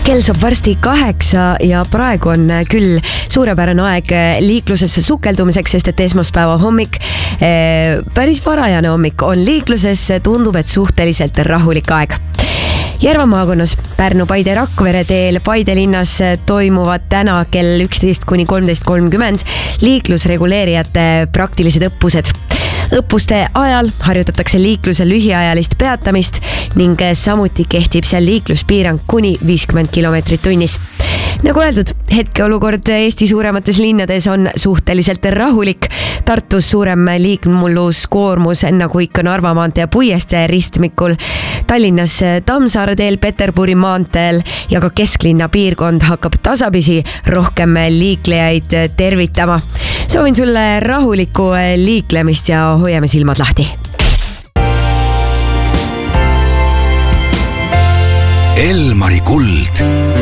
Kell saab varsti 8 ja praegu on küll suurepärane aeg liiklusesse sukeldumiseks, sest et esmaspäeva hommik, päris varajane hommik on liikluses, tundub, et suhteliselt rahulik aeg. Järva maakonnas Pärnu Paide Rakvere teel Paide linnas toimuvad täna kell 11 kuni 13.30 liiklusreguleerijate praktilised õppused. Õppuste ajal harjutatakse liikluse lühiajalist peatamist ning samuti kehtib seal liikluspiirang kuni 50 kilomeetrit tunnis. Nagu öeldud, hetkeolukord Eesti suuremates linnades on suhteliselt rahulik. Tartus suurem liikluskoormus nagu ikka Narva maantee ja Puiestee ristmikul. Tallinnas Tammsaare teel, Peterburi maanteel ja ka kesklinna piirkond hakkab tasapisi rohkem liiklejaid tervitama. Soovin sulle rahulikku liiklemist ja hoiame silmad lahti. Elmari kuld.